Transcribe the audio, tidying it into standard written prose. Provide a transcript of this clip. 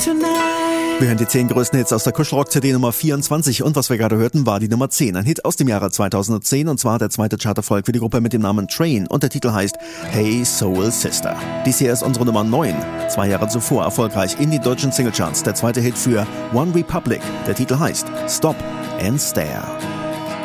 Wir hören die 10 größten Hits aus der Kuschelrock-CD Nummer 24 und was wir gerade hörten, war die Nummer 10. Ein Hit aus dem Jahre 2010 und zwar der zweite Charterfolg für die Gruppe mit dem Namen Train und der Titel heißt Hey Soul Sister. Dies hier ist unsere Nummer 9. 2 Jahre zuvor erfolgreich in die deutschen Singlecharts. Der zweite Hit für One Republic. Der Titel heißt Stop and Stare.